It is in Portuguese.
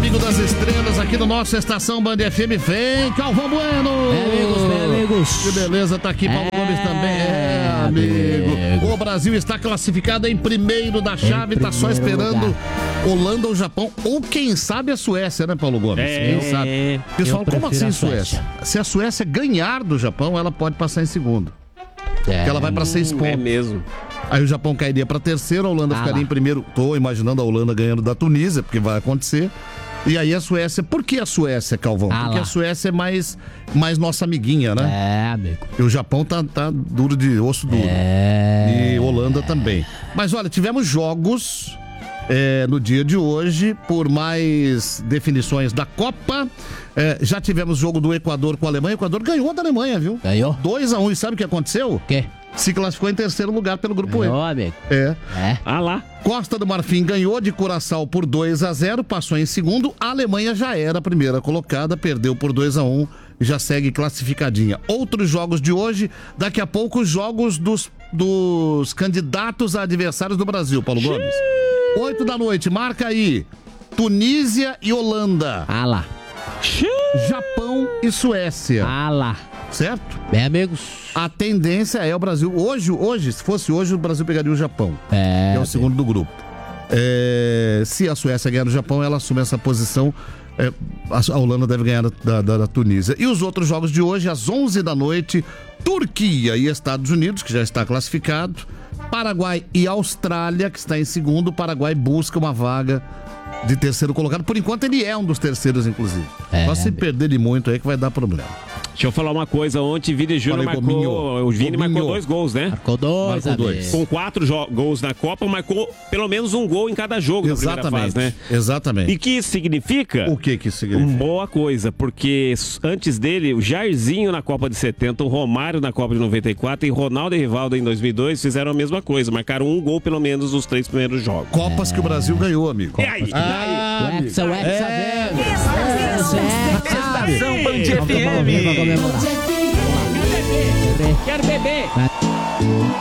amigo das estrelas, aqui no nosso Estação Band FM. Vem, Calvão Bueno! Amigos. Que beleza, tá aqui Paulo Gomes também. Amigo. O Brasil está classificado em primeiro da chave, tá só esperando Holanda ou Japão, ou quem sabe a Suécia, né, Paulo Gomes? Quem sabe? Pessoal, como assim Suécia? Se a Suécia ganhar do Japão, ela pode passar em segundo. Porque ela vai para 6 pontos. É mesmo. Aí o Japão cairia para terceiro, a Holanda ficaria em primeiro. Tô imaginando a Holanda ganhando da Tunísia, porque vai acontecer. E aí a Suécia... Por que a Suécia, Calvão? Porque a Suécia é mais nossa amiguinha, né? Amigo. E o Japão tá duro de osso duro. E Holanda também. Mas olha, tivemos jogos no dia de hoje, por mais definições da Copa. Já tivemos jogo do Equador com a Alemanha. O Equador ganhou da Alemanha, viu? Ganhou. 2-1. E sabe o que aconteceu? O quê? Se classificou em terceiro lugar pelo grupo E. Amigo. Ah lá. Costa do Marfim ganhou de Curaçao por 2-0, passou em segundo. A Alemanha já era a primeira colocada, perdeu por 2-1 e já segue classificadinha. Outros jogos de hoje, daqui a pouco os jogos dos candidatos a adversários do Brasil, Paulo Gomes. 8 da noite, marca aí. Tunísia e Holanda. Lá. Japão e Suécia. Lá. Certo? Bem, amigos. A tendência é o Brasil. Hoje, se fosse hoje, o Brasil pegaria o Japão. Que é o segundo do grupo. Se a Suécia ganhar no Japão, ela assume essa posição. A Holanda deve ganhar da Tunísia. E os outros jogos de hoje, às 11 da noite, Turquia e Estados Unidos, que já está classificado. Paraguai e Austrália, que está em segundo. O Paraguai busca uma vaga de terceiro colocado. Por enquanto, ele é um dos terceiros, inclusive. Só se perder de muito aí que vai dar problema. Deixa eu falar uma coisa, ontem Vini Júnior marcou, o Vini marcou 2 gols, né? Marcou dois. Com 4 gols na Copa, marcou pelo menos um gol em cada jogo na primeira fase, né? Exatamente. E que isso significa? O que isso significa? Boa coisa, porque antes dele, o Jairzinho na Copa de 70, o Romário na Copa de 94 e Ronaldo e Rivaldo em 2002 fizeram a mesma coisa, marcaram um gol pelo menos nos 3 primeiros jogos. Copas que o Brasil ganhou, amigo. E aí? Estação Band FM. Quero beber.